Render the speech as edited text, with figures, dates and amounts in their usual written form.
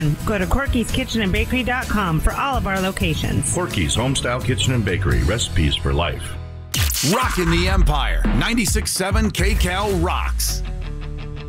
Go to Corky'sKitchenandBakery.com for all of our locations. Corky's Homestyle Kitchen and Bakery, recipes for life. Rockin' the Empire. 96.7 KCAL rocks.